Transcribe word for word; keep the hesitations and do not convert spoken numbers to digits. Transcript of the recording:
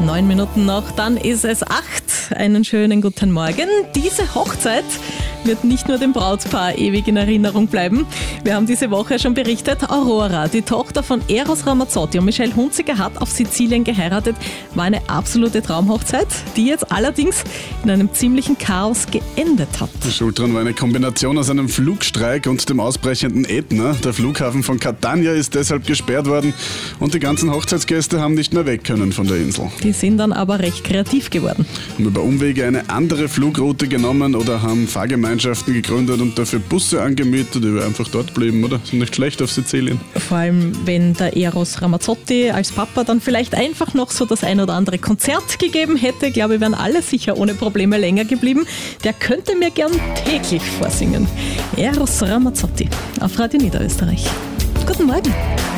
Neun Minuten noch, dann ist es acht. Einen schönen guten Morgen. Diese Hochzeit wird nicht nur dem Brautpaar ewig in Erinnerung bleiben. Wir haben diese Woche schon berichtet, Aurora, die Tochter von Eros Ramazzotti und Michelle Hunziker, hat auf Sizilien geheiratet. War eine absolute Traumhochzeit, die jetzt allerdings in einem ziemlichen Chaos geendet hat. Schuld dran war eine Kombination aus einem Flugstreik und dem ausbrechenden Ätna. Der Flughafen von Catania ist deshalb gesperrt worden und die ganzen Hochzeitsgäste haben nicht mehr weg können von der Insel. Die sind dann aber recht kreativ geworden. Haben über Umwege eine andere Flugroute genommen oder haben Fahrgemeinschaften gegründet und dafür Busse angemietet, die wir einfach dort blieben, oder? Sind nicht schlecht auf Sizilien. Vor allem, wenn der Eros Ramazzotti als Papa dann vielleicht einfach noch so das ein oder andere Konzert gegeben hätte, glaube ich, wären alle sicher ohne Probleme länger geblieben. Der könnte mir gern täglich vorsingen. Eros Ramazzotti auf Radio Niederösterreich. Guten Morgen.